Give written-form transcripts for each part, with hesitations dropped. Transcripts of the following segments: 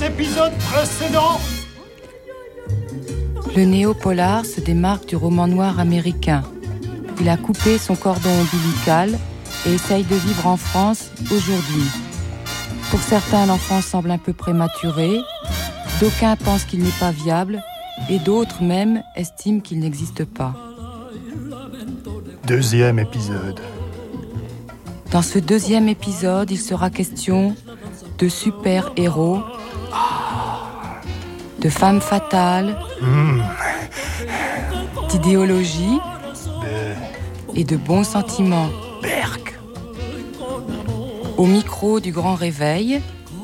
épisodes précédents. Le néo-polar se démarque du roman noir américain. Il a coupé son cordon ombilical et essaye de vivre en France aujourd'hui. Pour certains, l'enfant semble un peu prématuré, d'aucuns pensent qu'il n'est pas viable, et d'autres même estiment qu'il n'existe pas. Deuxième épisode. Dans ce deuxième épisode, il sera question de super-héros, de femmes fatales, d'idéologie et de bons sentiments. Berk. Au micro du Grand Réveil,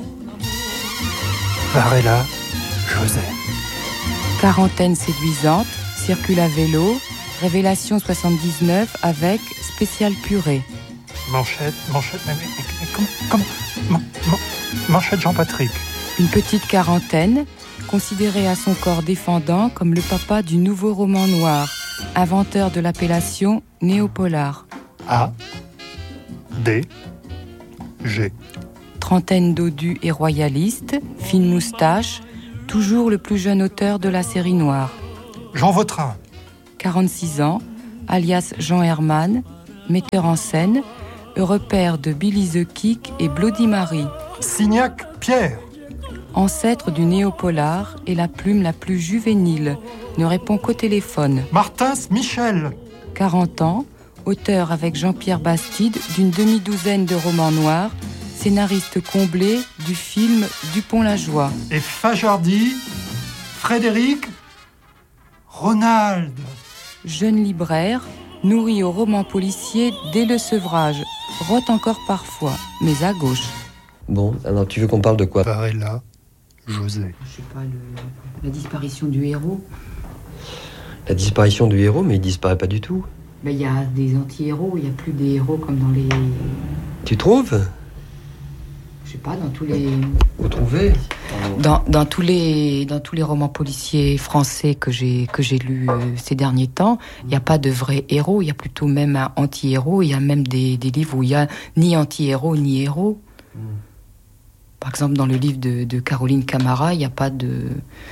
Varela, José. Quarantaine séduisante, circule à vélo, Révélation 79 avec spécial purée. Manchette, mais comment Manchette Jean-Patrick. Une petite quarantaine, considérée à son corps défendant comme le papa du nouveau roman noir, inventeur de l'appellation néo-polar. A. D. G. Trentaine dodus et royalistes, fine moustache, toujours le plus jeune auteur de la série noire. Jean Vautrin. 46 ans, alias Jean Herman, metteur en scène, heureux père de Billy the Kick et Bloody Mary. Signac Pierre. Ancêtre du néo-polar et la plume la plus juvénile, ne répond qu'au téléphone. Martins Michel. 40 ans, auteur avec Jean-Pierre Bastide d'une demi-douzaine de romans noirs, scénariste comblé du film Dupont-la-Joie. Et Fajardi, Frédéric, Ronald. Jeune libraire, nourri au roman policier dès le sevrage, rote encore parfois, mais à gauche. Bon, alors tu veux qu'on parle de quoi ? Varela, José. Je sais pas, la disparition du héros. La disparition du héros, mais il disparaît pas du tout. Ben, y a des anti-héros, il n'y a plus des héros comme dans les... Tu trouves ? Je sais pas, dans tous les... Vous trouvez ? Dans tous les romans policiers français que j'ai lus ces derniers temps, il n'y a pas de vrais héros, il y a plutôt même un anti-héros, il y a même des livres où il n'y a ni anti-héros ni héros. Par exemple, dans le livre de Caroline Camara, il n'y a pas de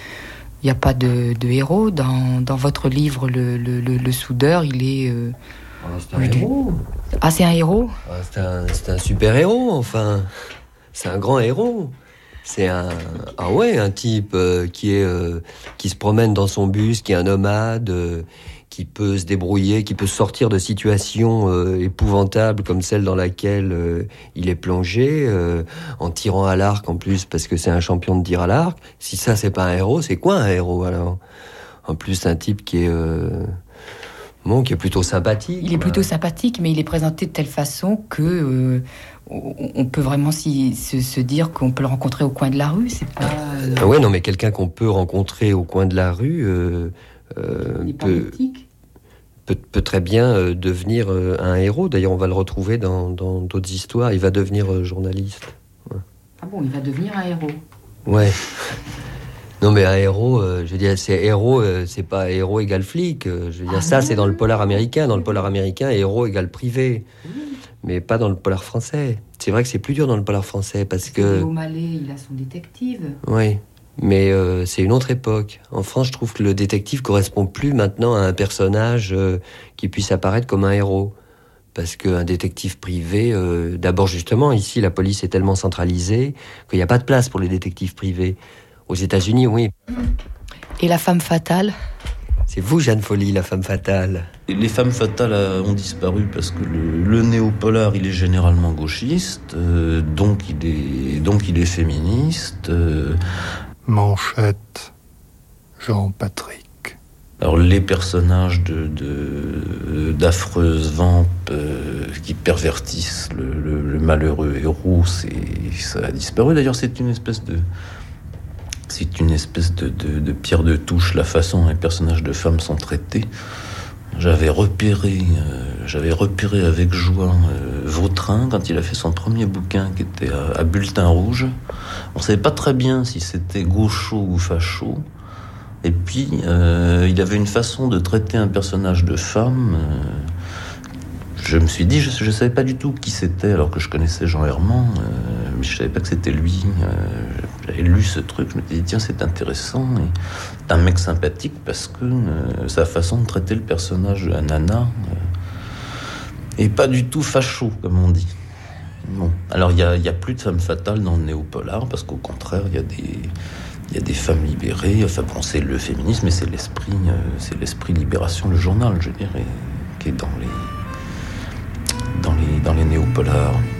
héros. Dans votre livre, le soudeur, il est... c'est un héros. Ah, c'est un héros ? C'est un super-héros, enfin. C'est un grand héros. C'est un type qui se promène dans son bus, qui est un nomade, qui peut se débrouiller, qui peut sortir de situations épouvantables comme celle dans laquelle il est plongé, en tirant à l'arc en plus, parce que c'est un champion de tir à l'arc. Si ça, c'est pas un héros, c'est quoi un héros alors ? En plus, c'est un type qui est plutôt sympathique. Il est plutôt sympathique, mais il est présenté de telle façon que on peut vraiment se dire qu'on peut le rencontrer au coin de la rue. C'est pas. Ouais, non, mais quelqu'un qu'on peut rencontrer au coin de la rue peut très bien devenir un héros. D'ailleurs, on va le retrouver dans d'autres histoires. Il va devenir journaliste. Ouais. Ah bon, il va devenir un héros. Ouais. Non, mais un héros, je veux dire, c'est héros, c'est pas héros égale flic. Je veux dire, ça, c'est dans le polar américain. Dans le polar américain, héros égale privé. Mais pas dans le polar français. C'est vrai que c'est plus dur dans le polar français parce que... Léo Mallet, il a son détective. Oui, mais c'est une autre époque. En France, je trouve que le détective correspond plus maintenant à un personnage qui puisse apparaître comme un héros. Parce qu'un détective privé, d'abord justement, ici, la police est tellement centralisée qu'il n'y a pas de place pour les détectives privés. Aux États-Unis, oui. Et la femme fatale ? C'est vous, Jeanne Folly, la femme fatale. Les femmes fatales ont disparu parce que le néo-polar, il est généralement gauchiste, donc il est féministe. Manchette Jean-Patrick. Alors les personnages d'affreuses vampes qui pervertissent le malheureux héros, ça a disparu. D'ailleurs, c'est une espèce de pierre de touche, la façon dont les personnages de femmes sont traités. J'avais repéré avec joie Vautrin quand il a fait son premier bouquin qui était à Bulletin Rouge. On ne savait pas très bien si c'était gaucho ou facho. Et puis, il avait une façon de traiter un personnage de femme. Je me suis dit, je ne savais pas du tout qui c'était, alors que je connaissais Jean Herman. mais je savais pas que c'était lui. J'avais lu ce truc, je me disais tiens, c'est intéressant. Et c'est un mec sympathique parce que sa façon de traiter le personnage de la nana est pas du tout facho, comme on dit. Bon, alors il y a plus de femmes fatales dans le néo-polar parce qu'au contraire, il y a des femmes libérées. Enfin bon, c'est le féminisme, mais c'est l'esprit libération, le journal, je dirais, qui est dans les néo-polars.